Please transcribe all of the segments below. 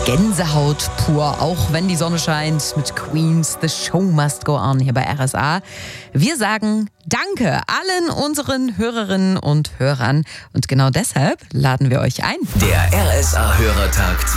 Gänsehaut pur, auch wenn die Sonne scheint mit Queens. The Show Must Go On hier bei RSA. Wir sagen Danke allen unseren Hörerinnen und Hörern und genau deshalb laden wir euch ein. Der RSA-Hörertag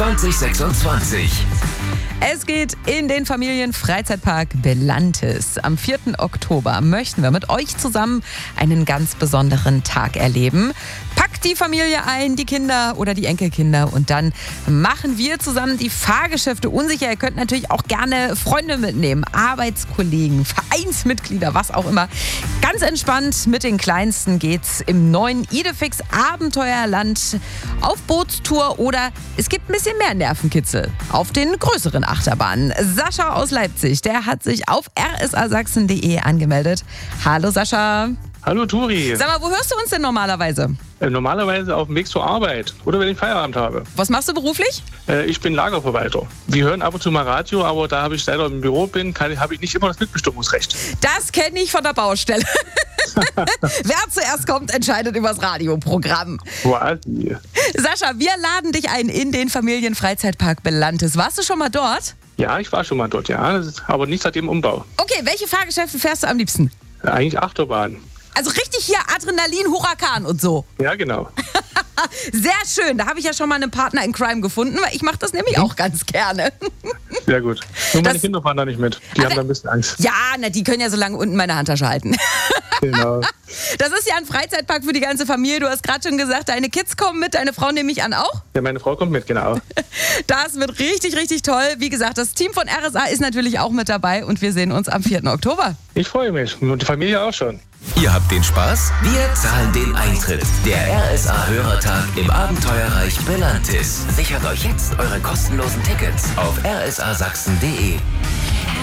2026. Es geht in den Familienfreizeitpark Belantis. Am 4. Oktober möchten wir mit euch zusammen einen ganz besonderen Tag erleben. Packt die Familie ein, die Kinder oder die Enkelkinder und dann machen wir zusammen die Fahrgeschäfte unsicher. Ihr könnt natürlich auch gerne Freunde mitnehmen, Arbeitskollegen, Vereinsmitglieder, was auch immer. Ganz entspannt mit den Kleinsten geht's im neuen Idefix Abenteuerland auf Bootstour oder es gibt ein bisschen mehr Nervenkitzel auf den größeren Achterbahnen. Sascha aus Leipzig, der hat sich auf rsasachsen.de angemeldet. Hallo Sascha. Hallo Turi. Sag mal, wo hörst du uns denn normalerweise? Normalerweise auf dem Weg zur Arbeit oder wenn ich Feierabend habe. Was machst du beruflich? Ich bin Lagerverwalter. Wir hören ab und zu mal Radio, aber da ich leider im Büro bin, habe ich nicht immer das Mitbestimmungsrecht. Das kenne ich von der Baustelle. Wer zuerst kommt, entscheidet über das Radioprogramm. Quasi. Sascha, wir laden dich ein in den Familienfreizeitpark Belantis. Warst du schon mal dort? Ja, ich war schon mal dort, ja. Aber nicht seit dem Umbau. Okay, welche Fahrgeschäfte fährst du am liebsten? Eigentlich Achterbahn. Also richtig hier Adrenalin, Huracan und so. Ja, genau. Sehr schön. Da habe ich ja schon mal einen Partner in Crime gefunden, weil ich mache das nämlich auch ganz gerne. Sehr gut. Nur meine Kinder fahren da nicht mit. Die haben da ein bisschen Angst. Ja, die können ja so lange unten meine Handtasche halten. Genau. Das ist ja ein Freizeitpark für die ganze Familie. Du hast gerade schon gesagt, deine Kids kommen mit, deine Frau nehme ich an auch? Ja, meine Frau kommt mit, genau. Das wird richtig, richtig toll. Wie gesagt, das Team von RSA ist natürlich auch mit dabei und wir sehen uns am 4. Oktober. Ich freue mich und die Familie auch schon. Ihr habt den Spaß? Wir zahlen den Eintritt. Der RSA-Hörertag im Abenteuerreich Belantis. Sichert euch jetzt eure kostenlosen Tickets auf rsasachsen.de.